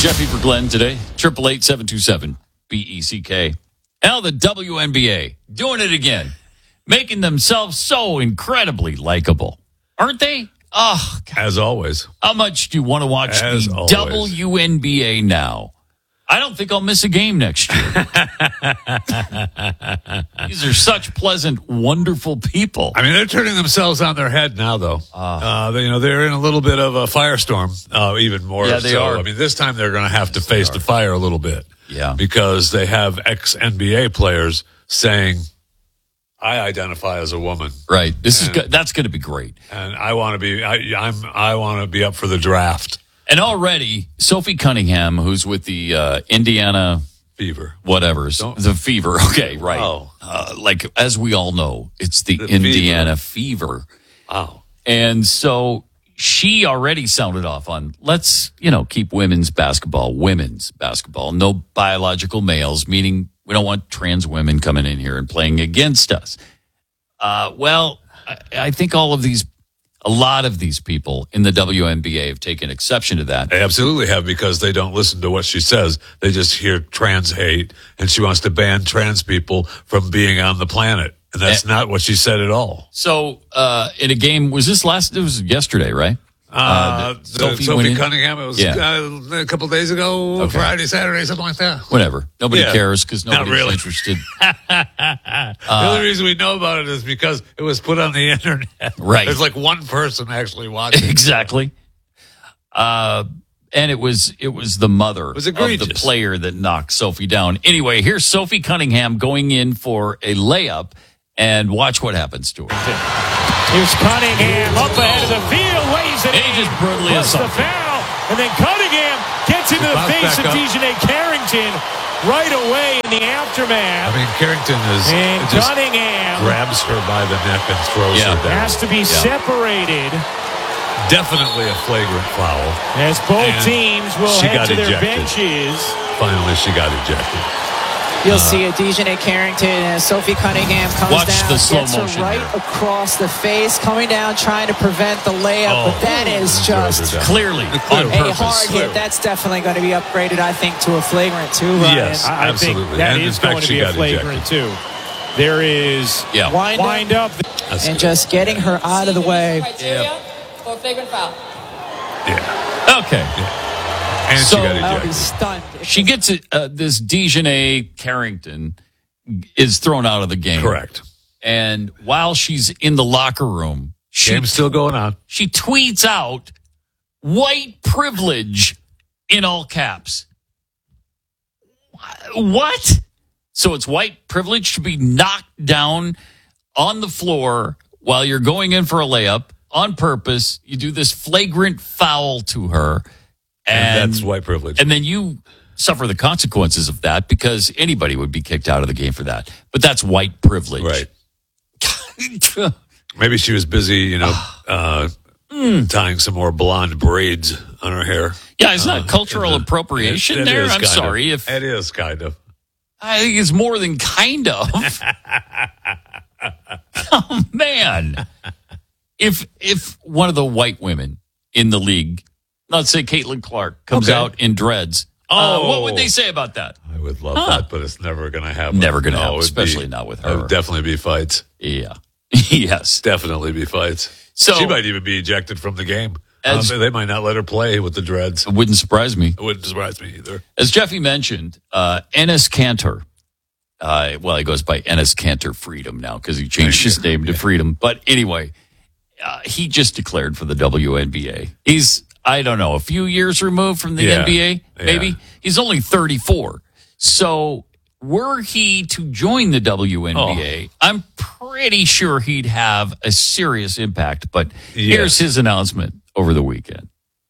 Jeffy for Glenn today. 888-727-BECK. Now the WNBA doing it again. Making themselves so incredibly likable. Aren't they? Oh, God. As always. How much do you want to watch the always. WNBA now? I don't think I'll miss a game next year. These are such pleasant, wonderful people. I mean, they're turning themselves on their head now, though. They're in a little bit of a firestorm, even more. Yeah, they are. I mean, this time they're going to have to face the fire a little bit. Yeah. Because they have ex-NBA players saying, I identify as a woman. Right. That's going to be great. And I want to be, I want to be up for the draft. And already, Sophie Cunningham, who's with the Indiana Fever. The Fever. Okay, right. Oh. Like, as we all know, it's the Indiana Fever. Oh. And so she already sounded off on, let's, keep women's basketball. No biological males, meaning we don't want trans women coming in here and playing against us. I think a lot of these people in the WNBA have taken exception to that. They absolutely have, because they don't listen to what she says. They just hear trans hate, and she wants to ban trans people from being on the planet. And that's not what she said at all. So, in a game, it was yesterday, right? Sophie Cunningham, it was a couple days ago, okay. Friday, Saturday, something like that. Whatever. Nobody cares because nobody's really interested. The only reason we know about it is because it was put on the internet. Right. There's like one person actually watching. Exactly. And it was the mother of the player that knocked Sophie down. Anyway, here's Sophie Cunningham going in for a layup, and watch what happens to her. Here's Cunningham up ahead of the field, waves it. He just brutally assaulted the foul, and then Cunningham gets into the face of DiJonai Carrington right away in the aftermath. I mean, Carrington Cunningham grabs her by the neck and throws her down. Has to be separated. Definitely a flagrant foul. As both teams will head to their benches. Finally, she got ejected. You'll see a DiJonai Carrington and Sophie Cunningham comes down, the slow gets her motion right across the face, coming down, trying to prevent the layup. But that is just clearly on a purpose. hard hit. That's definitely going to be upgraded, I think, to a flagrant too, Ryan. Yes, I think that is going to be a flagrant too. There is wind up. And just getting her out of the way. For a flagrant foul. Yeah. Okay. Yeah. And so she got ejected. I'll be stunned. She gets this DiJonai Carrington is thrown out of the game. Correct. And while she's in the locker room, game's still going on. She tweets out "white privilege" in all caps. What? So it's white privilege to be knocked down on the floor while you're going in for a layup on purpose. You do this flagrant foul to her. And that's white privilege. And then you suffer the consequences of that, because anybody would be kicked out of the game for that. But that's white privilege. Right. Maybe she was busy, tying some more blonde braids on her hair. Yeah, it's not cultural appropriation there. I'm sorry. It is kind of. I think it's more than kind of. Oh, man. If one of the white women in the league, let's say Caitlin Clark, comes out in dreads, what would they say about that? I would love that, but it's never going to happen. Never going to happen, especially not with her. There would definitely be fights. Yeah. Yes. Definitely be fights. So she might even be ejected from the game. They might not let her play with the dreads. It wouldn't surprise me. It wouldn't surprise me either. As Jeffy mentioned, Enes Kanter, he goes by Enes Kanter Freedom now because he changed his name to Freedom. But anyway, he just declared for the WNBA. He's, I don't know, a few years removed from the NBA, maybe. Yeah. He's only 34. So were he to join the WNBA, I'm pretty sure he'd have a serious impact. But here's his announcement over the weekend.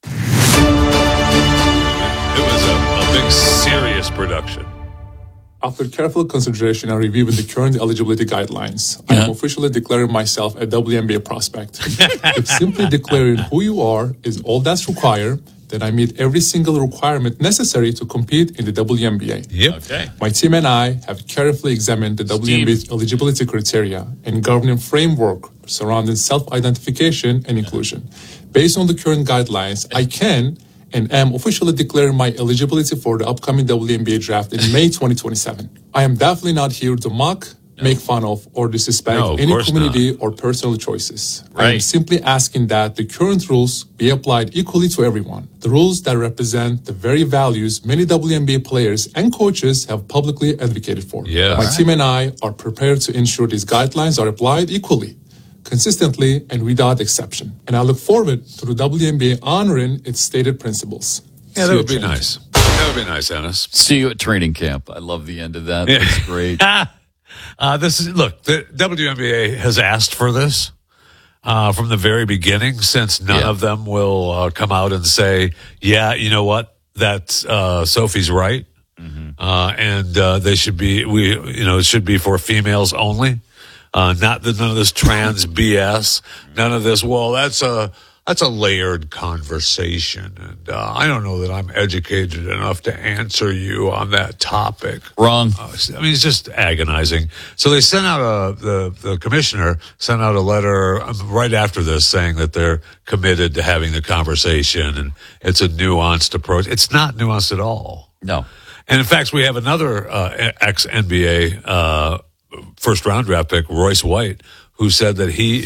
It was a big, serious production. After careful consideration and reviewing the current eligibility guidelines, I am officially declaring myself a WNBA prospect. If simply declaring who you are is all that's required, then I meet every single requirement necessary to compete in the WNBA. Yep. Okay. My team and I have carefully examined the WNBA's eligibility criteria and governing framework surrounding self-identification and inclusion. Based on the current guidelines, I can and am officially declaring my eligibility for the upcoming WNBA draft in May 2027. I am definitely not here to mock, make fun of, or disrespect any community or personal choices. Right. I am simply asking that the current rules be applied equally to everyone. The rules that represent the very values many WNBA players and coaches have publicly advocated for. Yeah. My team and I are prepared to ensure these guidelines are applied equally, consistently, and without exception. And I look forward to the WNBA honoring its stated principles. Yeah, that would be nice. That would be nice, Ennis. See you at training camp. I love the end of that. That's great. The WNBA has asked for this from the very beginning, since none of them will come out and say, yeah, you know what, that's Sophie's right. And they should be, it should be for females only. None of this trans BS, none of this, well, that's a layered conversation. And I don't know that I'm educated enough to answer you on that topic. Wrong. It's just agonizing. So they sent out the commissioner sent out a letter right after this saying that they're committed to having the conversation, and it's a nuanced approach. It's not nuanced at all. No. And in fact, we have another ex-NBA first round draft pick, Royce White, who said that he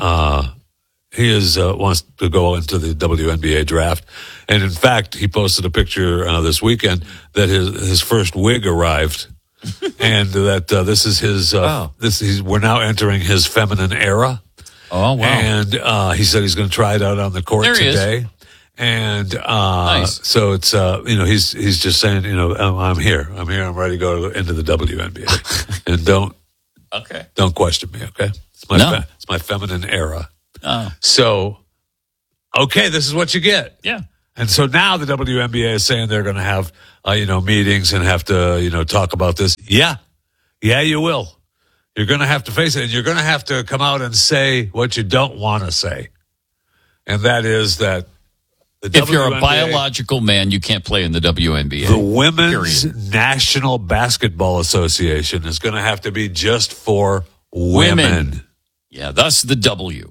wants to go into the WNBA draft. And in fact, he posted a picture this weekend that his first wig arrived, and that this is his. We're now entering his feminine era. Oh wow! And he said he's going to try it out on the court today. And nice. So it's he's just saying, I'm here. I'm ready to go into the WNBA, and don't question me, okay? It's my feminine era. Oh. So, okay, this is what you get. Yeah. And so now the WNBA is saying they're going to have, meetings and have to, talk about this. Yeah, you will. You're going to have to face it, and you're going to have to come out and say what you don't want to say. And that is that if you're a biological man, you can't play in the WNBA. The Women's National Basketball Association is going to have to be just for women. Yeah, that's the W.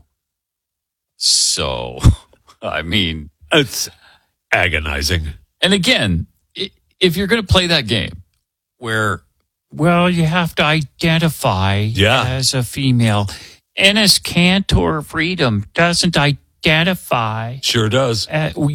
So, it's agonizing. And again, if you're going to play that game where, you have to identify as a female. Enes Kanter Freedom doesn't identify. Sure does.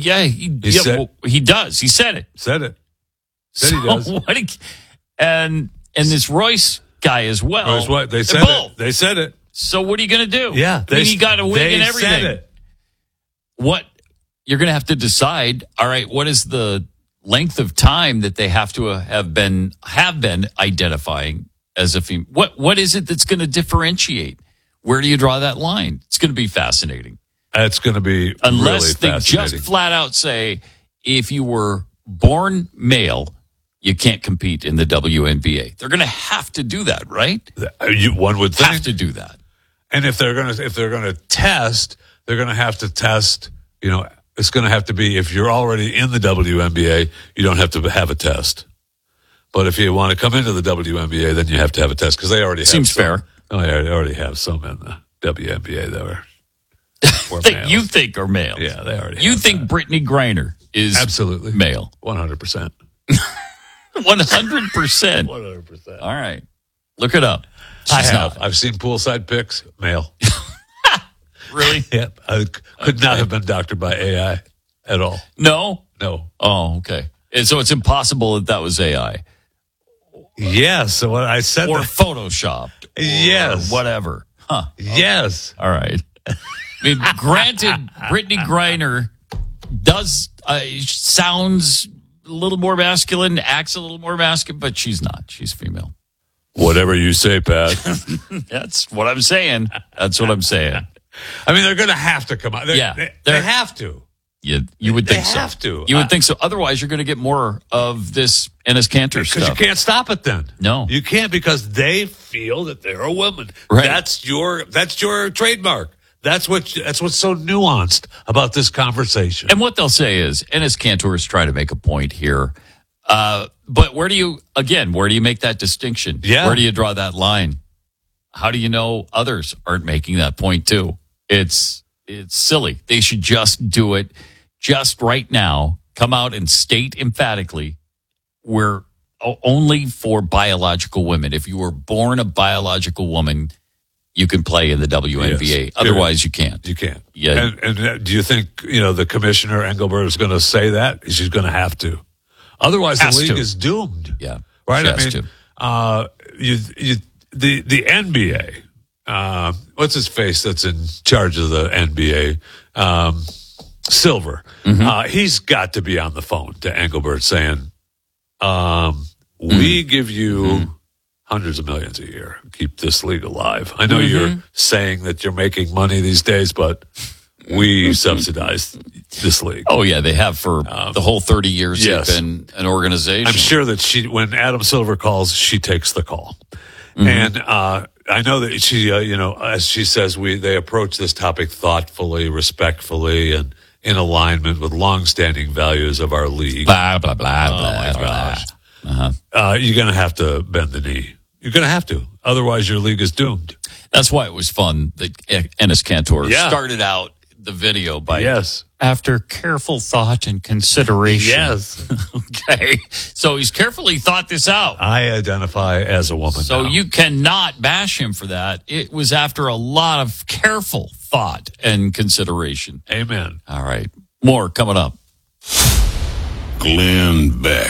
He does. He said it. Said he does. And this Royce guy as well. Royce what? They said it. They said it. So what are you going to do? Yeah. He got a wig and everything. Said it. What you're going to have to decide, all right, what is the length of time that they have to have been identifying as a female? What is it that's going to differentiate? Where do you draw that line? It's going to be fascinating. It's going to be unless really they just flat out say, if you were born male, you can't compete in the WNBA. They're going to have to do that, right? One would think. Have to do that. And if they're going to test, they're going to have to test. It's going to have to be, if you're already in the WNBA, you don't have to have a test. But if you want to come into the WNBA, then you have to have a test, because they already have. Seems fair. Oh, they already have some in the WNBA that are you think are male. Yeah, they already. You think Brittany Griner is absolutely male? 100%. 100%. 100%. All right, look it up. I have. I've seen poolside pics. Male. Really? Yep. I could not have been doctored by AI at all. No. Oh, okay. And so it's impossible that was AI. Yes. So what I said, or photoshopped. Yes. Or whatever. Huh. Yes. All right. Granted, Brittany Griner sounds a little more masculine, acts a little more masculine, but she's not. She's female. Whatever you say, Pat. That's what I'm saying. They're going to have to come out. They have to. You would think so. They have to. You would think so. Otherwise, you're going to get more of this Enes Kanter stuff. Because you can't stop it then. No. You can't, because they feel that they're a woman. Right. That's your trademark. That's what's so nuanced about this conversation. And what they'll say is, Enes Kanter is trying to make a point here. But where do you make that distinction? Yeah. Where do you draw that line? How do you know others aren't making that point too? It's silly. They should just do it just right now come out and state emphatically we're only for biological women. If you were born a biological woman, you can play in the WNBA. Yes. Otherwise, you can't. You can't. Yeah. And do you think, the commissioner Engelbert is going to say that? She's going to have to. Otherwise, the league is doomed. Yeah. Right? The NBA, what's his face that's in charge of the NBA? Silver. He's got to be on the phone to Engelbert saying, we give you hundreds of millions a year. Keep this league alive. I know you're saying that you're making money these days, but we subsidize this league. Oh, yeah, they have for the whole 30 years yes. they've been an organization. I'm sure that when Adam Silver calls, she takes the call. And I know that she, as she says, they approach this topic thoughtfully, respectfully, and in alignment with longstanding values of our league. Blah, blah, blah, blah, blah. You're going to have to bend the knee. You're going to have to. Otherwise, your league is doomed. That's why it was fun that Enes Kanter started out the video by after careful thought and consideration. Yes. Okay. So he's carefully thought this out. I identify as a woman. So now. you cannot bash him for that. It was after a lot of careful thought and consideration. Amen. All right. More coming up. Glenn Beck.